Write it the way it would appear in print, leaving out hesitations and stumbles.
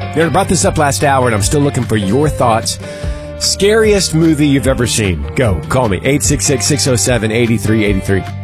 I brought this up last hour, and I'm still looking for your thoughts. Scariest movie you've ever seen? Go. Call me. 866-607-8383.